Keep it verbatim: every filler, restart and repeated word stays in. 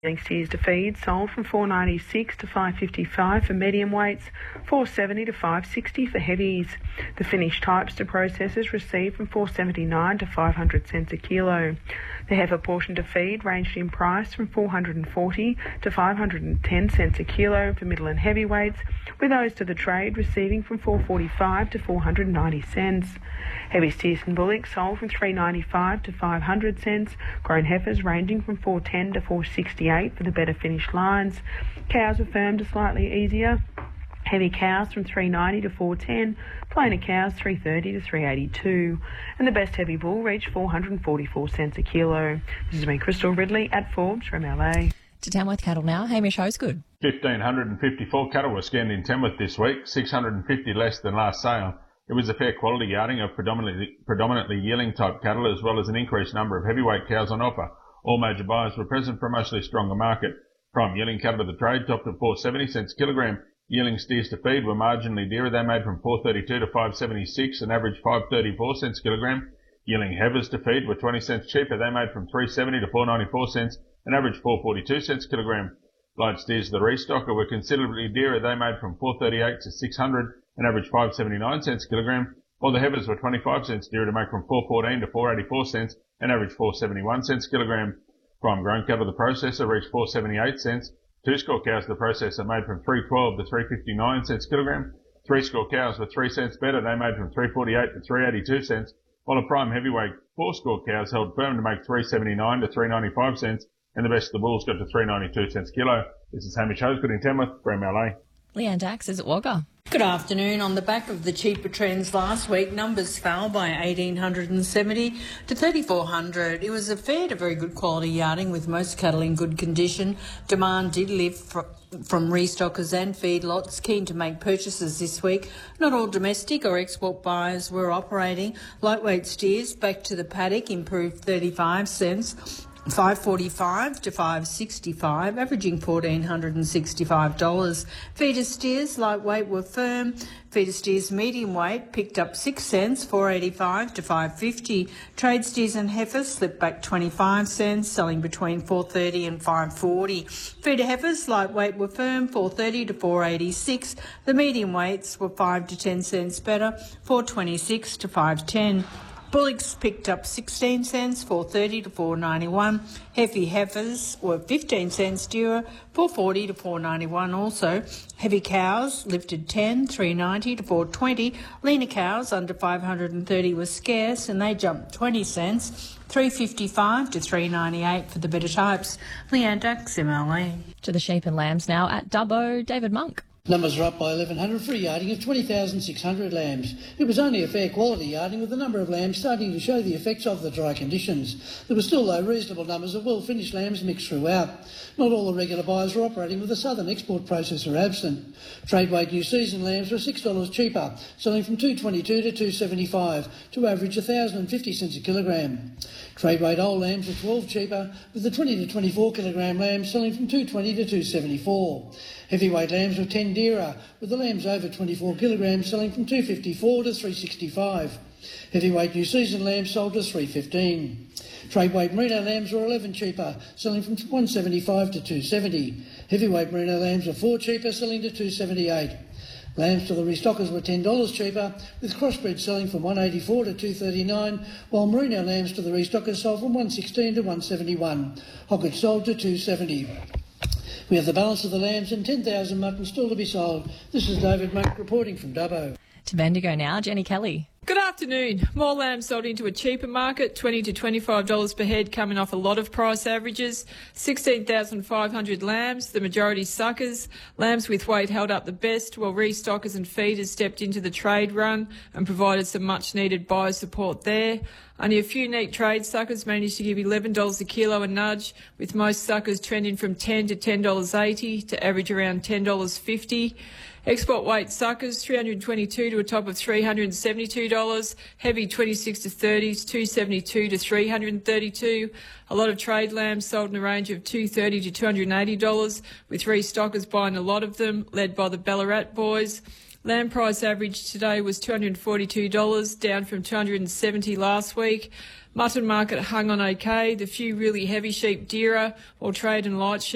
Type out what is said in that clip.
Steers to feed sold from four ninety-six to five fifty-five for medium weights, four seventy to five sixty for heavies. The finished types to processors received from four seventy-nine to five hundred cents a kilo. The heifer portion to feed ranged in price from four hundred forty to five hundred ten cents a kilo for middle and heavy weights, with those to the trade receiving from four forty-five to four hundred ninety cents. Heavy steers and bullocks sold from three ninety-five to five hundred cents. Grown heifers ranging from four ten to four sixty-eight for the better finished lines. Cows were firm to slightly easier. Heavy cows from three ninety to four ten, plainer cows three thirty to three eighty-two, and the best heavy bull reached four hundred forty-four cents a kilo. This has been Crystal Ridley at Forbes from L A. To Tamworth Cattle now, Hamish Hosgood. one thousand five hundred fifty-four cattle were scanned in Tamworth this week, six hundred fifty less than last sale. It was a fair quality yarding of predominantly, predominantly yearling type cattle, as well as an increased number of heavyweight cows on offer. All major buyers were present for a mostly stronger market. Prime yearling cattle to the trade topped at four seventy cents a kilogram. Yearling steers to feed were marginally dearer. They made from four thirty-two to five seventy-six and averaged five thirty-four cents a kilogram. Yearling heifers to feed were twenty cents cheaper. They made from three seventy to four ninety-four cents and averaged four forty-two cents a kilogram. Light steers to the restocker were considerably dearer. They made from four thirty-eight to six hundred and averaged five seventy-nine cents a kilogram, while the heifers were twenty-five cents dearer to make from four fourteen to four eighty-four cents and averaged four seventy-one cents a kilogram. Prime grown cattle to the processor reached four seventy-eight cents. Two score cows to the processor made from three twelve to three fifty-nine cents a kilogram. Three score cows were three cents better. They made from three forty-eight to three eighty-two cents, while the prime heavyweight four score cows held firm to make three seventy-nine to three ninety-five cents, and the best of the bulls got to three ninety-two cents a kilo. This is Hamish Hosgood in Tamworth, Graham L A. Leanne Dax is at Wagga. Good afternoon. On the back of the cheaper trends last week, numbers fell by one thousand eight hundred seventy to three thousand four hundred. It was a fair to very good quality yarding with most cattle in good condition. Demand did lift from, from restockers and feedlots keen to make purchases this week. Not all domestic or export buyers were operating. Lightweight steers back to the paddock improved thirty-five cents. five forty-five to five sixty-five, averaging one thousand four hundred sixty-five dollars. Feeder steers lightweight were firm. Feeder steers medium weight picked up six cents, four eighty-five to five fifty. Trade steers and heifers slipped back twenty-five cents, selling between four thirty and five forty. Feeder heifers lightweight were firm, four thirty to four eighty-six. The medium weights were five to ten cents better, four twenty-six to five ten. Bullocks picked up sixteen cents, four thirty to four ninety-one. Heavy heifers were fifteen cents dearer, four forty to four ninety-one also. Heavy cows lifted ten, three ninety to four twenty. Leaner cows under five hundred thirty were scarce and they jumped twenty cents, three fifty-five to three ninety-eight for the better types. Leanne Dax, M L A. To the sheep and lambs now at Dubbo, David Monk. Numbers are up by eleven hundred for a yarding of twenty thousand six hundred lambs. It was only a fair quality yarding, with the number of lambs starting to show the effects of the dry conditions. There were still, though, reasonable numbers of well-finished lambs mixed throughout. Not all the regular buyers were operating, with the southern export processor absent. Trade weight new season lambs were six dollars cheaper, selling from two twenty-two to two seventy-five, to average one thousand fifty cents a kilogram. Trade weight old lambs were twelve cheaper, with the twenty to twenty-four kilogram lambs selling from two twenty to two seventy-four. Heavyweight lambs were ten dearer, with the lambs over twenty-four kilograms selling from two fifty-four to three sixty-five. Heavyweight new season lambs sold to three fifteen. Trade weight merino lambs were eleven cheaper, selling from one seventy-five to two seventy. Heavyweight merino lambs were four cheaper, selling to two seventy-eight. Lambs to the restockers were ten dollars cheaper, with crossbred selling from one eighty-four to two thirty-nine, while merino lambs to the restockers sold from one sixteen to one seventy-one. Hoggets sold to two seventy. We have the balance of the lambs and ten thousand mutton still to be sold. This is David Monk reporting from Dubbo. To Bendigo now, Jenny Kelly. Good afternoon. More lambs sold into a cheaper market, twenty to twenty-five dollars per head, coming off a lot of price averages. sixteen thousand five hundred lambs, the majority suckers. Lambs with weight held up the best, while restockers and feeders stepped into the trade run and provided some much-needed buyer support there. Only a few neat trade suckers managed to give eleven dollars a kilo a nudge, with most suckers trending from ten to ten dollars eighty to average around ten dollars fifty. Export weight suckers, three hundred twenty-two to a top of three hundred seventy-two dollars. Heavy twenty-six to thirties, two seventy-two to three hundred thirty-two. A lot of trade lambs sold in a range of two thirty to two hundred eighty dollars, with restockers buying a lot of them, led by the Ballarat boys. Lamb price average today was two hundred forty-two dollars, down from two hundred seventy dollars last week. Mutton market hung on okay, the few really heavy sheep dearer, while trade and light sheep